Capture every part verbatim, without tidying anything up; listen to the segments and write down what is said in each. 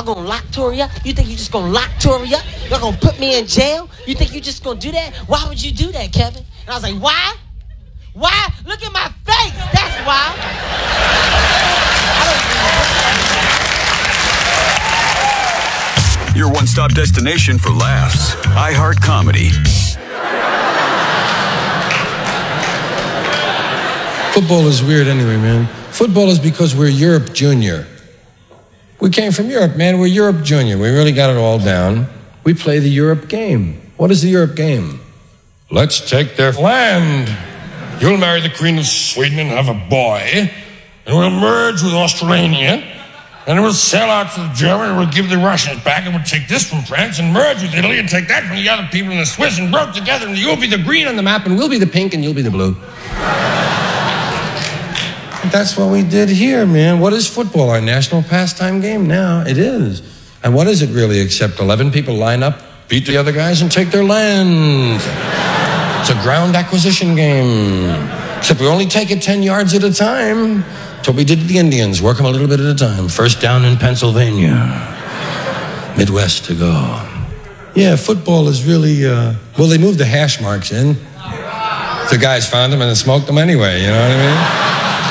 y'all gonna lock Tory up? You think you just gonna lock Tory up? Y'all gonna put me in jail? You think you just gonna do that? Why would you do that, Kevin? And I was like, why? Why? Look at my face. That's why. Your one-stop destination for laughs. iHeart Comedy. Football is weird anyway, man. Football is because we're Europe Junior. We came from Europe, man. We're Europe Junior. We really got it all down. We play the Europe game. What is the Europe game? Let's take their land. You'll marry the Queen of Sweden and have a boy, and we'll merge with Australia, and we'll sell out to the German, and we'll give the Russians back, and we'll take this from France and merge with Italy and take that from the other people in the Swiss and work together, and you'll be the green on the map, and we'll be the pink, and you'll be the blue. That's what we did here, man. What is football? Our national pastime game now. It is. And what is it really except eleven people line up, beat the other guys, and take their land? It's a ground acquisition game. Except we only take it ten yards at a time. That's what we did to the Indians. Work them a little bit at a time. First down in Pennsylvania. Midwest to go. Yeah, football is really, uh... well, they moved the hash marks in. The guys found them and then smoked them anyway, you know what I mean?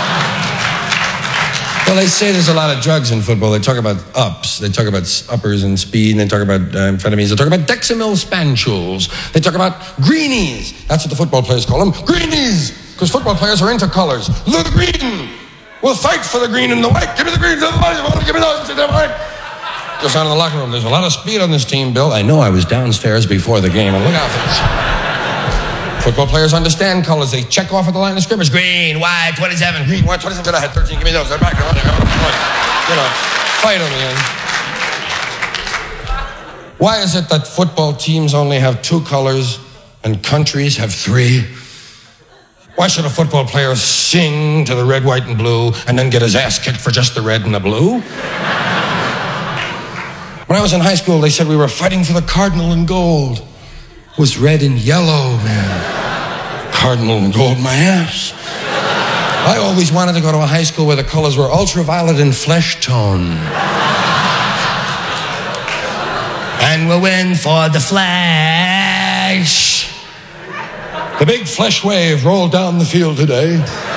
Well, they say there's a lot of drugs in football. They talk about ups. They talk about uppers and speed. And they talk about uh, amphetamines. They talk about Dexamyl spanchules. They talk about greenies. That's what the football players call them. Greenies! Because football players are into colors. The green! We'll fight for the green and the white. Give me the green. Give me those. Give me the white. Goes down in the locker room. There's a lot of speed on this team, Bill. I know I was downstairs before the game. And look out for this. Football players understand colors. They check off at the line of scrimmage. Green, white, twenty-seven, green, white, twenty-seven. Good, I had thirteen. Give me those. They're back. You know, fight them, man. Why is it that football teams only have two colors and countries have three? Why should a football player sing to the red, white, and blue and then get his ass kicked for just the red and the blue? When I was in high school, they said we were fighting for the cardinal and gold. It was red and yellow, man. Cardinal and gold, my ass. I always wanted to go to a high school where the colors were ultraviolet and flesh tone. And we'll win for the Flash. The big flesh wave rolled down the field today.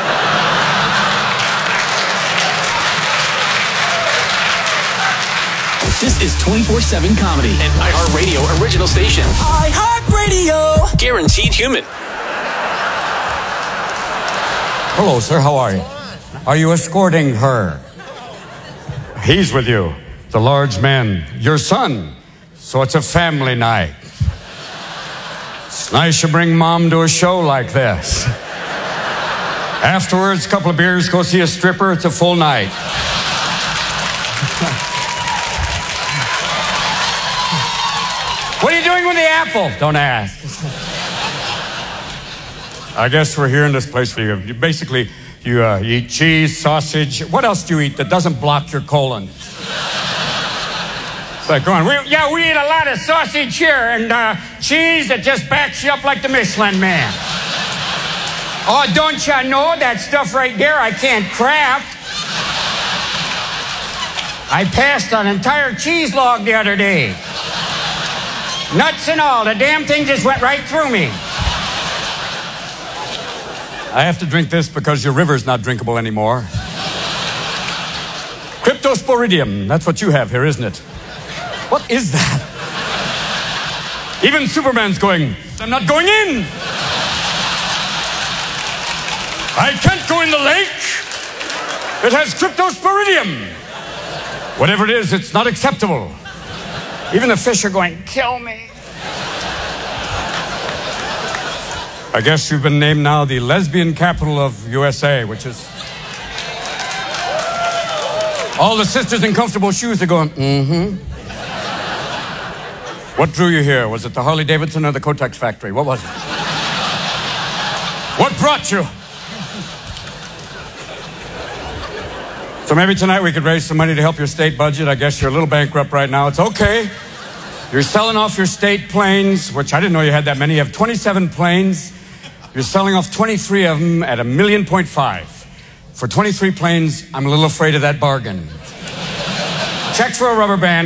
This is twenty-four seven Comedy, an iHeartRadio original station. iHeartRadio. Guaranteed human. Hello, sir. How are you? Are you escorting her? He's with you, the large man, your son. So it's a family night. It's nice you bring mom to a show like this. Afterwards, a couple of beers, go see a stripper. It's a full night. What are you doing with the apple? Don't ask. I guess we're here in this place for you. You basically, you, uh, you eat cheese, sausage. What else do you eat that doesn't block your colon? It's like, go on. We, yeah, we eat a lot of sausage here and uh, cheese that just backs you up like the Michelin Man. Oh, don't you know that stuff right there I can't craft? I passed an entire cheese log the other day. Nuts and all. The damn thing just went right through me. I have to drink this because your river's not drinkable anymore. Cryptosporidium. That's what you have here, isn't it? What is that? Even Superman's going, I'm not going in. I can't go in the lake. It has cryptosporidium. Whatever it is, it's not acceptable. Even the fish are going, kill me. I guess you've been named now the lesbian capital of U S A, which is... All the sisters in comfortable shoes are going, mm-hmm. What drew you here? Was it the Harley Davidson or the Kotex factory? What was it? What brought you? So maybe tonight we could raise some money to help your state budget. I guess you're a little bankrupt right now. It's okay. You're selling off your state planes, which I didn't know you had that many. You have twenty-seven planes. You're selling off twenty-three of them at a million point five. For twenty-three planes, I'm a little afraid of that bargain. Check for a rubber band.